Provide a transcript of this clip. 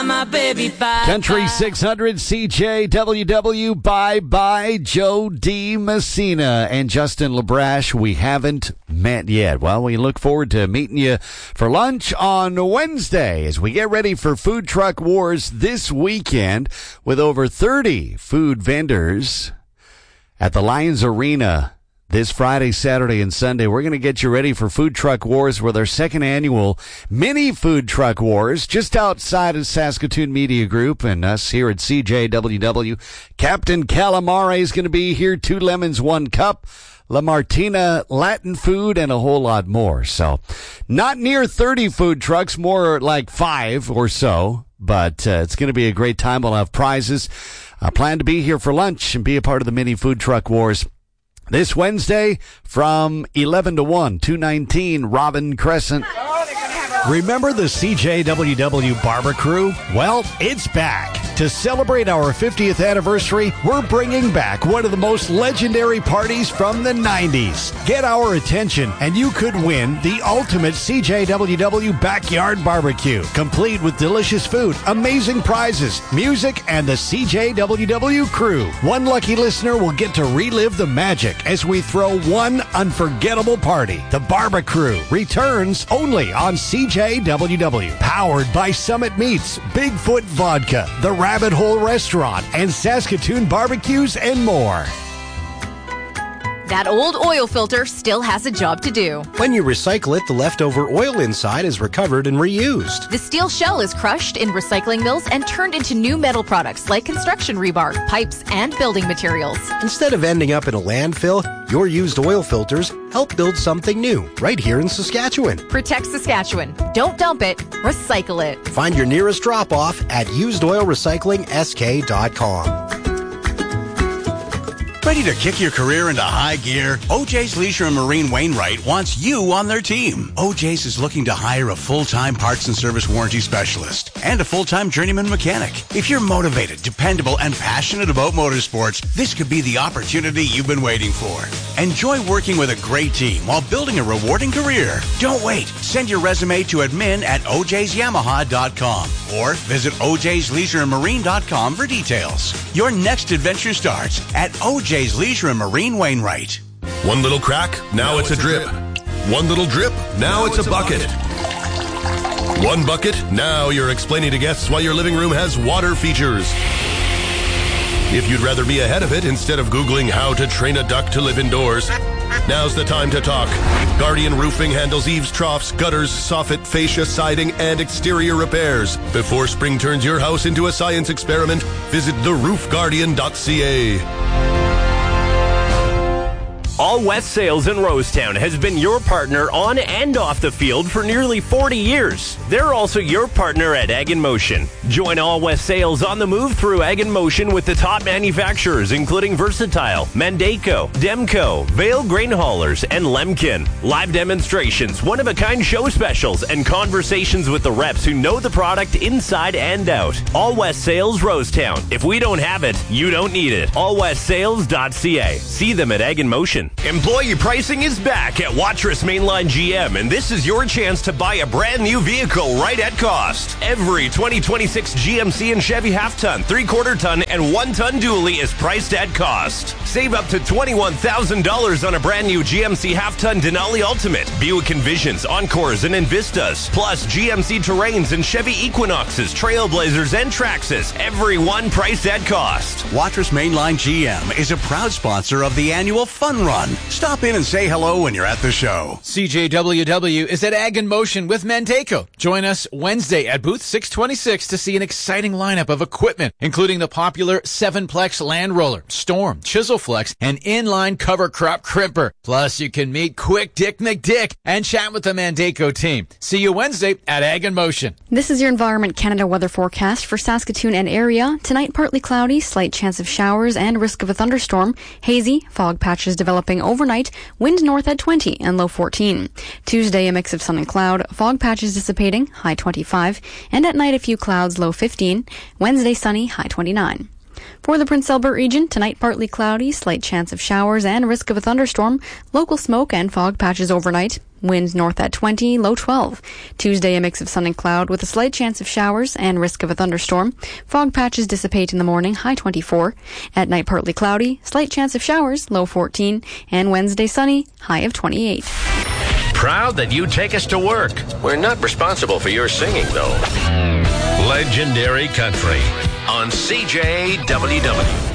My baby bye. Country 600 CJWW, bye-bye Joe D. Messina and Justin LaBrash. We haven't met yet. Well, we look forward to meeting you for lunch on Wednesday as we get ready for Food Truck Wars this weekend with over 30 food vendors at the Lions Arena this Friday, Saturday, and Sunday. We're going to get you ready for Food Truck Wars with our second annual mini Food Truck Wars just outside of Saskatoon Media Group and us here at CJWW. Captain Calamari is going to be here. 2 lemons, 1 cup. La Martina, Latin food, and a whole lot more. So not near 30 food trucks, more like 5 or so. But it's going to be a great time. We'll have prizes. I plan to be here for lunch and be a part of the mini Food Truck Wars this Wednesday from 11 to 1, 219 Robin Crescent. Remember the CJWW Barber Crew? Well, it's back. To celebrate our 50th anniversary, we're bringing back one of the most legendary parties from the 90s. Get our attention, and you could win the ultimate CJWW Backyard Barbecue, complete with delicious food, amazing prizes, music, and the CJWW Crew. One lucky listener will get to relive the magic as we throw one unforgettable party. The Barber Crew returns only on CJWW. Powered by Summit Meats, Bigfoot Vodka, The Rabbit Hole Restaurant, and Saskatoon Barbecues, and more. That old oil filter still has a job to do. When you recycle it, the leftover oil inside is recovered and reused. The steel shell is crushed in recycling mills and turned into new metal products like construction rebar, pipes, and building materials. Instead of ending up in a landfill, your used oil filters help build something new right here in Saskatchewan. Protect Saskatchewan. Don't dump it. Recycle it. Find your nearest drop-off at usedoilrecyclingsk.com. Ready to kick your career into high gear? OJ's Leisure and Marine Wainwright wants you on their team. OJ's is looking to hire a full-time parts and service warranty specialist and a full-time journeyman mechanic. If you're motivated, dependable, and passionate about motorsports, this could be the opportunity you've been waiting for. Enjoy working with a great team while building a rewarding career. Don't wait. Send your resume to admin@ojsyamaha.com or visit ojsleisureandmarine.com for details. Your next adventure starts at OJ's Leisure and Marine Wainwright. One little crack, now it's a drip. One little drip, now it's a bucket. One bucket, now you're explaining to guests why your living room has water features. If you'd rather be ahead of it instead of Googling how to train a duck to live indoors, now's the time to talk. Guardian Roofing handles eaves, troughs, gutters, soffit, fascia, siding, and exterior repairs. Before spring turns your house into a science experiment, visit theroofguardian.ca. All West Sales in Rosetown has been your partner on and off the field for nearly 40 years. They're also your partner at Ag in Motion. Join All West Sales on the move through Ag in Motion with the top manufacturers including Versatile, Mandaco, Demco, Vale Grain Haulers, and Lemkin. Live demonstrations, one-of-a-kind show specials, and conversations with the reps who know the product inside and out. All West Sales Rosetown. If we don't have it, you don't need it. allwestsales.ca. See them at Ag in Motion. Employee pricing is back at Watrous Mainline GM, and this is your chance to buy a brand new vehicle right at cost. Every 2026 GMC and Chevy half-ton, 3/4 ton, and 1-ton dually is priced at cost. Save up to $21,000 on a brand new GMC half-ton Denali Ultimate, Buick Envisions, Encores, and Envistas, plus GMC Terrains and Chevy Equinoxes, Trailblazers, and Traxxas. Every one priced at cost. Watrous Mainline GM is a proud sponsor of the annual Fun Run. Stop in and say hello when you're at the show. CJWW is at Ag in Motion with Mandaco. Join us Wednesday at booth 626 to see an exciting lineup of equipment, including the popular 7-plex Land Roller, Storm, Chiselflex, and inline cover crop crimper. Plus, you can meet Quick Dick McDick and chat with the Mandaco team. See you Wednesday at Ag in Motion. This is your Environment Canada weather forecast for Saskatoon and area. Tonight, partly cloudy, slight chance of showers and risk of a thunderstorm. Hazy, fog patches developing overnight, wind north at 20 and low 14. Tuesday, a mix of sun and cloud, fog patches dissipating, high 25, and at night a few clouds, low 15. Wednesday, sunny, high 29. For the Prince Albert region, tonight partly cloudy, slight chance of showers and risk of a thunderstorm, local smoke and fog patches overnight. Winds north at 20, low 12. Tuesday, a mix of sun and cloud with a slight chance of showers and risk of a thunderstorm. Fog patches dissipate in the morning, high 24. At night, partly cloudy, slight chance of showers, low 14. And Wednesday, sunny, high of 28. Proud that you take us to work. We're not responsible for your singing, though. Legendary Country on CJWW.